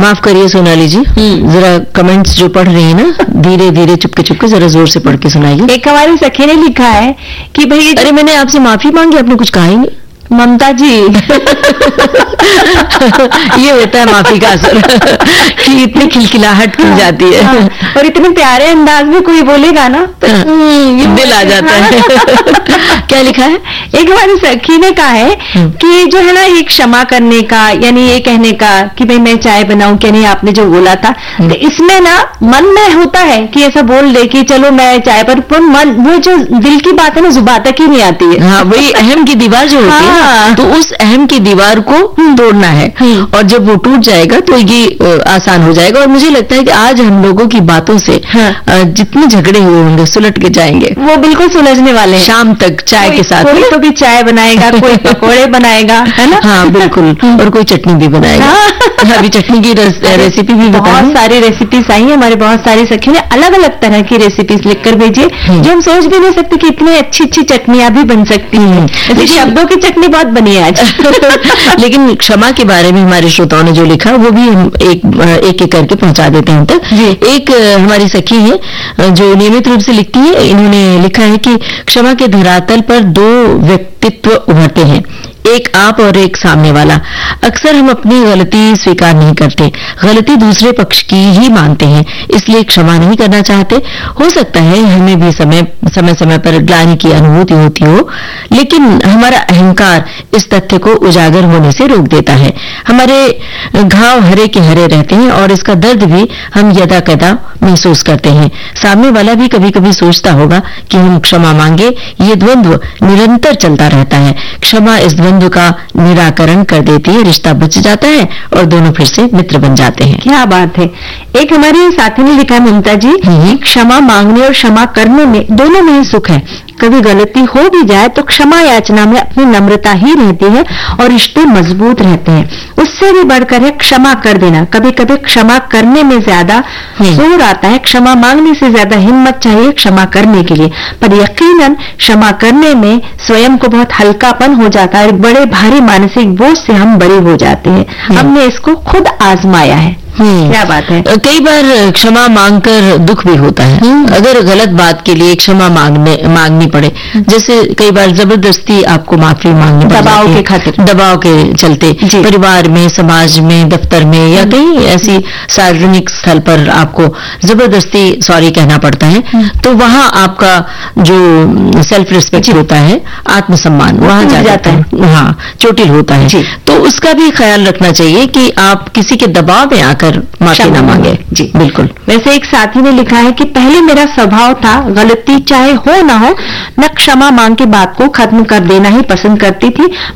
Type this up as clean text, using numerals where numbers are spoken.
माफ करिए सोनाली जी, जरा कमेंट्स जो पढ़ रही है ना, धीरे धीरे चुपके चुपके जरा जोर से पढ़ के सुनाइए। एक हमारी सखी ने लिखा है कि भाई, अरे मैंने आपसे माफी मांगी, आपने कुछ कहा ही नहीं। ममता जी ये होता है माफी का असर कि इतनी खिलखिलाहट की जाती है। हाँ, और इतने प्यारे अंदाज में कोई बोलेगा ना तो दिल आ जाता है। क्या लिखा है? एक हमारी सखी ने कहा है कि जो है ना, ये क्षमा करने का, यानी ये कहने का कि भाई मैं चाय बनाऊं क्या नहीं, आपने जो बोला था, तो इसमें ना मन में होता है कि ऐसा बोल दे कि चलो मैं चाय पर मन, वो जो दिल की बात है ना, जुबान तक ही नहीं आती है। हाँ, वही अहम की दीवार जो होती है, तो उस अहम की दीवार को तोड़ना है, और जब वो टूट जाएगा तो ये आसान हो जाएगा। और मुझे लगता है कि आज हम लोगों की बातों से जितने झगड़े हुए होंगे सुलट के जाएंगे, वो बिल्कुल सुलझने वाले हैं शाम तक चाय के साथ। कोई तो भी चाय बनाएगा, कोई पकौड़े बनाएगा, है ना? हाँ बिल्कुल, और कोई चटनी भी बनाएगा। अभी चटनी की रेसिपी भी बहुत सारी रेसिपीज आई है, हमारे बहुत सारी सखियों ने अलग अलग तरह की रेसिपीज लिखकर भेजिए, जो हम सोच भी नहीं सकते कि इतनी अच्छी अच्छी चटनियां भी बन सकती हैं। ऐसे शब्दों की चटनी बहुत बनी है आज। लेकिन क्षमा के बारे में हमारे श्रोताओं ने जो लिखा वो भी हम एक एक करके पहुंचा देते हैं तक। एक हमारी सखी है जो नियमित रूप से लिखती है, इन्होंने लिखा है कि क्षमा के धरातल पर दो व्यक्तित्व उभरते हैं, एक आप और एक सामने वाला। अक्सर हम अपनी गलती स्वीकार नहीं करते, गलती दूसरे पक्ष की ही मानते हैं, इसलिए क्षमा नहीं करना चाहते। हो सकता है हमें भी समय पर ग्लानि की अनुभूति होती हो, लेकिन हमारा अहंकार इस तथ्य को उजागर होने से रोक देता है। हमारे घाव हरे के हरे रहते हैं और इसका दर्द भी हम यदा कदा महसूस करते हैं। सामने वाला भी कभी कभी सोचता होगा कि हम क्षमा मांगे। ये द्वंद्व निरंतर चलता रहता है। क्षमा इस द्वंद्व का निराकरण कर देती है, रिश्ता बच जाता है और दोनों फिर से मित्र बन जाते हैं। क्या बात है। एक हमारी साथी ने लिखा, ममता जी, क्षमा मांगने और क्षमा करने में दोनों में ही सुख है। कभी गलती हो भी जाए तो क्षमा याचना में अपनी नम्रता ही रहती है और रिश्ते मजबूत रहते हैं। उससे भी बढ़कर है क्षमा कर देना। कभी कभी क्षमा करने में ज्यादा जोर आता है, क्षमा मांगने से ज्यादा हिम्मत चाहिए क्षमा करने के लिए। पर यकीनन क्षमा करने में स्वयं को बहुत हल्कापन हो जाता है, बड़े भारी मानसिक बोझ से हम बरी हो जाते हैं। हमने इसको खुद आजमाया है। क्या बात है। कई बार क्षमा मांगकर दुख भी होता है। अगर गलत बात के लिए क्षमा मांगनी पड़े, जैसे कई बार जबरदस्ती आपको माफी मांगनी पड़ती है, दबाव के खातिर, दबाव के चलते, परिवार में, समाज में, दफ्तर में या कहीं ऐसी सार्वजनिक स्थल पर आपको जबरदस्ती सॉरी कहना पड़ता है, तो वहां आपका जो सेल्फ रिस्पेक्ट होता है, आत्मसम्मान वहां जाता है, हाँ चोटिल होता है। तो उसका भी ख्याल रखना चाहिए कि आप किसी के दबाव में आकर माफी ना मांगे। जी बिल्कुल। वैसे एक साथी ने लिखा है कि पहले मेरा स्वभाव था गलती चाहे हो ना हो, मैं क्षमा मांग के बात को खत्म कर देना ही पसंद करती थी।